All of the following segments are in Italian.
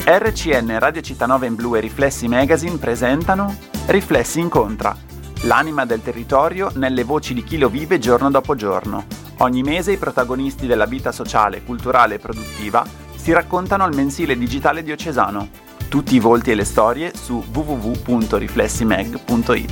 RCN Radio Città Nova in Blu e Riflessi Magazine presentano Riflessi Incontra, l'anima del territorio nelle voci di chi lo vive giorno dopo giorno. Ogni mese i protagonisti della vita sociale, culturale e produttiva si raccontano al mensile digitale diocesano. Tutti i volti e le storie su www.riflessimag.it.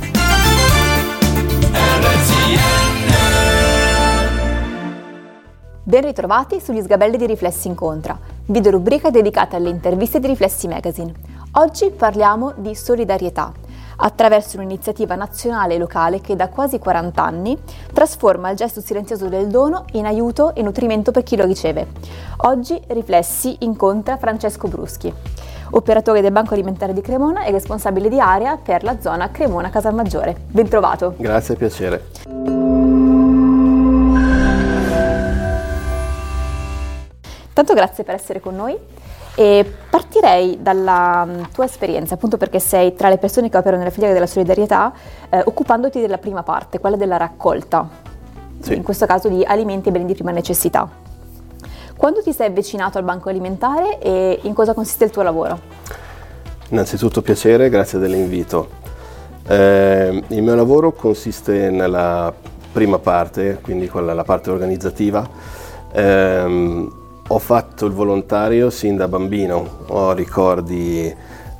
Ben ritrovati sugli sgabelli di Riflessi Incontra, video rubrica dedicata alle interviste di Riflessi Magazine. Oggi parliamo di solidarietà, attraverso un'iniziativa nazionale e locale che da quasi 40 anni trasforma il gesto silenzioso del dono in aiuto e nutrimento per chi lo riceve. Oggi Riflessi incontra Francesco Bruschi, operatore del Banco Alimentare di Cremona e responsabile di area per la zona Cremona-Casalmaggiore. Ben trovato. Grazie, piacere. Tanto grazie per essere con noi e partirei dalla tua esperienza, appunto perché sei tra le persone che operano nella filiera della solidarietà, occupandoti della prima parte, quella della raccolta, sì, in questo caso di alimenti e beni di prima necessità. Quando ti sei avvicinato al Banco Alimentare e in cosa consiste il tuo lavoro? Innanzitutto piacere, grazie dell'invito. Il mio lavoro consiste nella prima parte, quindi quella la parte organizzativa. Ho fatto il volontario sin da bambino, ho ricordi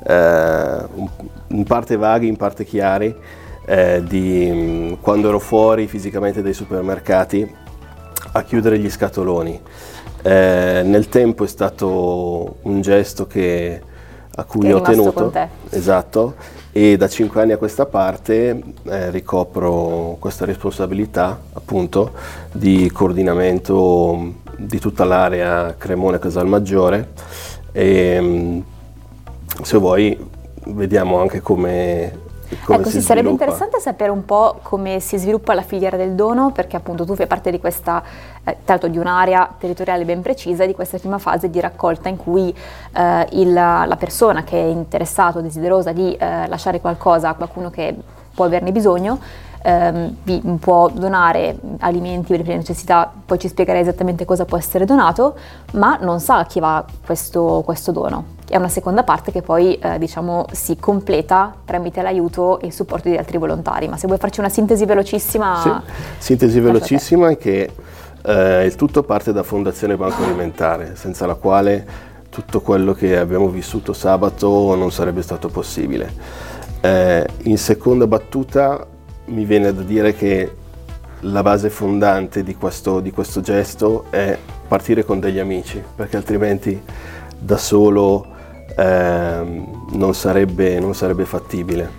in parte vaghi, in parte chiari, di quando ero fuori fisicamente dai supermercati a chiudere gli scatoloni. Nel tempo è stato un gesto a cui ho tenuto, con te. Esatto, e da 5 anni a questa parte ricopro questa responsabilità appunto di coordinamento di tutta l'area Cremona-Casalmaggiore e se vuoi vediamo anche come ecco, si sarebbe sviluppa. interessante sapere un po' come si sviluppa la filiera del dono, perché appunto tu fai parte di questa, tanto di un'area territoriale ben precisa, di questa prima fase di raccolta in cui la persona che è interessata o desiderosa di lasciare qualcosa a qualcuno che può averne bisogno, può donare alimenti per le prime necessità, poi ci spiegherai esattamente cosa può essere donato, ma non sa a chi va questo dono. È una seconda parte che poi si completa tramite l'aiuto e il supporto di altri volontari. Ma se vuoi farci una sintesi velocissima. Sì, sintesi velocissima è che il tutto parte da Fondazione Banco Alimentare, senza la quale tutto quello che abbiamo vissuto sabato non sarebbe stato possibile. In seconda battuta mi viene da dire che la base fondante di questo gesto è partire con degli amici, perché altrimenti da solo non sarebbe fattibile.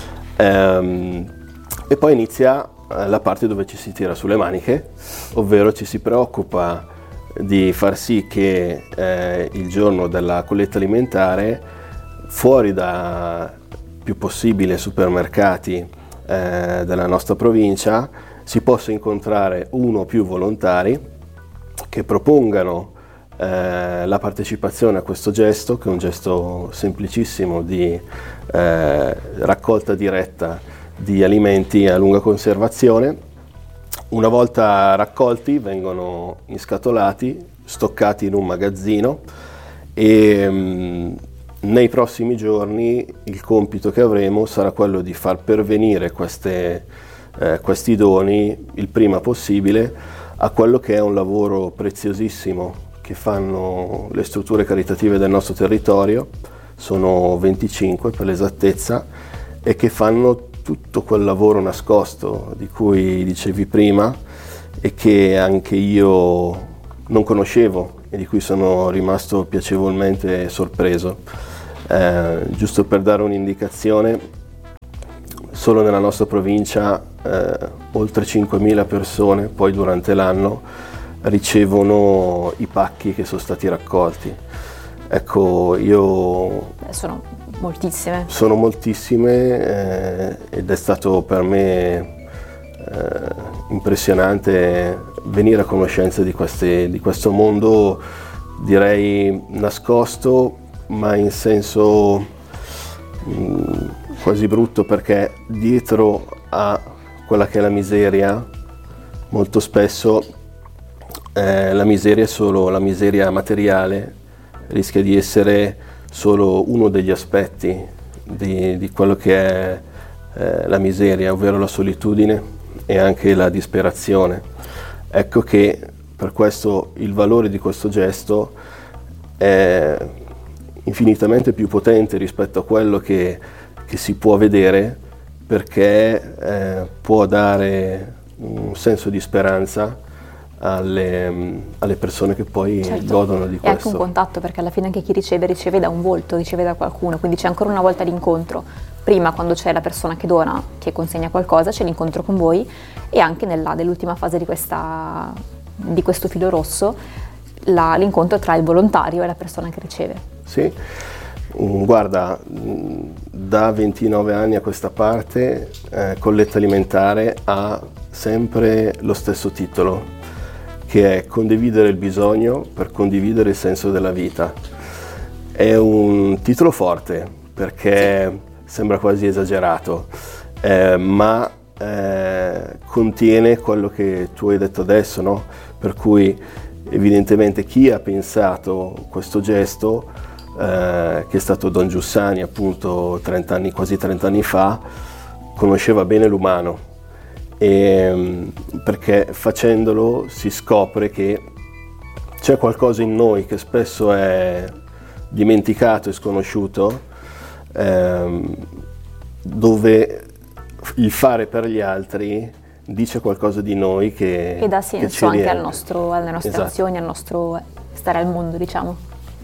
E poi inizia la parte dove ci si tira sulle maniche, ovvero ci si preoccupa di far sì che il giorno della colletta alimentare, fuori da più possibile supermercati della nostra provincia, si possa incontrare uno o più volontari che propongano la partecipazione a questo gesto, che è un gesto semplicissimo di raccolta diretta di alimenti a lunga conservazione. Una volta raccolti vengono inscatolati, stoccati in un magazzino e nei prossimi giorni il compito che avremo sarà quello di far pervenire questi doni il prima possibile a quello che è un lavoro preziosissimo che fanno le strutture caritative del nostro territorio, sono 25 per l'esattezza, e che fanno tutto quel lavoro nascosto di cui dicevi prima e che anche io non conoscevo e di cui sono rimasto piacevolmente sorpreso. Giusto per dare un'indicazione, solo nella nostra provincia oltre 5.000 persone poi durante l'anno ricevono i pacchi che sono stati raccolti. Ecco, sono moltissime. Sono moltissime ed è stato per me impressionante venire a conoscenza di questo mondo, direi nascosto, ma in senso quasi brutto, perché dietro a quella che è la miseria, molto spesso la miseria è solo la miseria materiale, rischia di essere solo uno degli aspetti di quello che è la miseria, ovvero la solitudine e anche la disperazione. Ecco che per questo il valore di questo gesto è infinitamente più potente rispetto a quello che si può vedere, perché può dare un senso di speranza alle persone che poi godono di questo. E anche un contatto, perché alla fine anche chi riceve da un volto, riceve da qualcuno, quindi c'è ancora una volta l'incontro. Prima, quando c'è la persona che dona, che consegna qualcosa, c'è l'incontro con voi, e anche nell'ultima fase di questo filo rosso, l'incontro tra il volontario e la persona che riceve. Sì, guarda, da 29 anni a questa parte Colletta Alimentare ha sempre lo stesso titolo, che è condividere il bisogno per condividere il senso della vita. È un titolo forte perché sembra quasi esagerato, ma contiene quello che tu hai detto adesso, no? Per cui evidentemente chi ha pensato questo gesto, che è stato Don Giussani appunto quasi 30 anni fa, conosceva bene l'umano, perché facendolo si scopre che c'è qualcosa in noi che spesso è dimenticato e sconosciuto, dove il fare per gli altri dice qualcosa di noi che dà senso anche alle nostre esatto. azioni, al nostro stare al mondo, diciamo.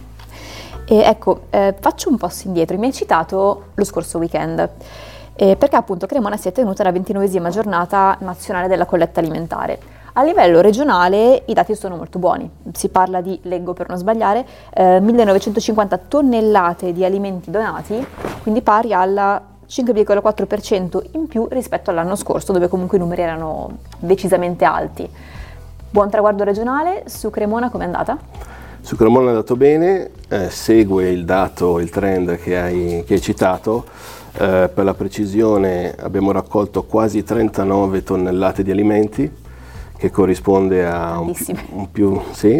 E ecco, faccio un passo indietro. Mi hai citato lo scorso weekend, perché appunto Cremona si è tenuta la 29esima giornata nazionale della colletta alimentare. A livello regionale i dati sono molto buoni, si parla di, leggo per non sbagliare, 1950 tonnellate di alimenti donati, quindi pari al 5,4% in più rispetto all'anno scorso, dove comunque i numeri erano decisamente alti. Buon traguardo regionale. Su Cremona com'è andata? Su Cremona è andato bene, segue il trend che hai citato. Per la precisione abbiamo raccolto quasi 39 tonnellate di alimenti, che corrisponde a un più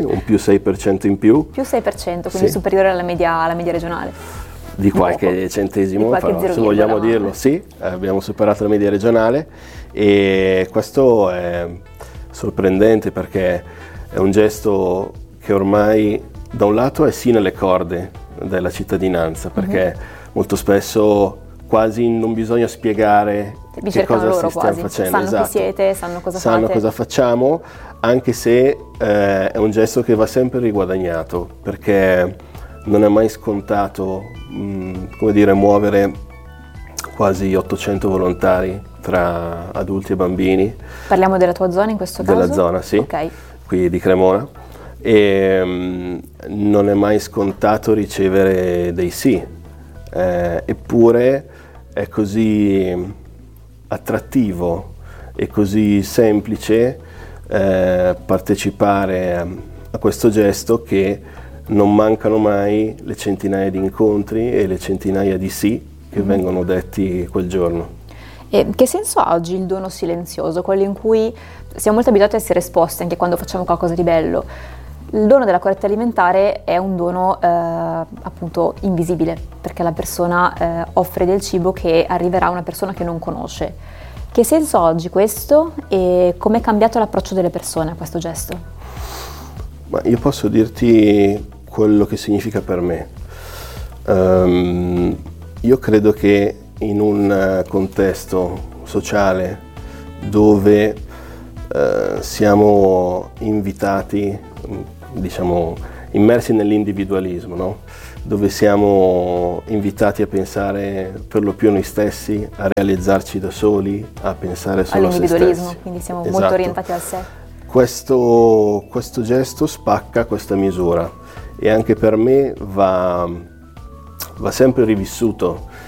6% in più. Più 6%, quindi superiore alla media regionale. Di qualche centesimo, però, se vogliamo dirlo, sì, abbiamo superato la media regionale, e questo è sorprendente perché è un gesto che ormai da un lato è sì nelle corde della cittadinanza, perché molto spesso quasi non bisogna spiegare che cosa si sta facendo. Sanno chi siete, sanno cosa fate. Sanno cosa facciamo, anche se è un gesto che va sempre riguadagnato, perché non è mai scontato muovere quasi 800 volontari tra adulti e bambini. Parliamo della tua zona in questo caso? Della zona, sì, okay. Qui di Cremona, e non è mai scontato ricevere dei sì, eppure è così attrattivo e così semplice partecipare a questo gesto, che non mancano mai le centinaia di incontri e le centinaia di sì che vengono detti quel giorno. E che senso ha oggi il dono silenzioso, quello in cui siamo molto abituati a essere esposti anche quando facciamo qualcosa di bello? Il dono della colletta alimentare è un dono appunto invisibile, perché la persona offre del cibo che arriverà a una persona che non conosce. Che senso ha oggi questo, e come è cambiato l'approccio delle persone a questo gesto? Ma io posso dirti quello che significa per me. Io credo che in un contesto sociale dove siamo invitati, diciamo, immersi nell'individualismo, no? Dove siamo invitati a pensare per lo più a noi stessi, a realizzarci da soli, a pensare solo a se stessi. All'individualismo, quindi siamo molto orientati al sé. Questo gesto spacca questa misura, e anche per me va sempre rivissuto,